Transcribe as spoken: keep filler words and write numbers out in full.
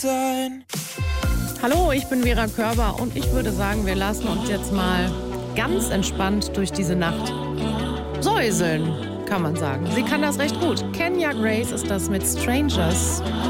sein. Hallo, ich bin Vera Körber und ich würde sagen, wir lassen uns jetzt mal ganz entspannt durch diese Nacht säuseln, kann man sagen. Sie kann das recht gut. Kenya Grace ist das mit Strangers.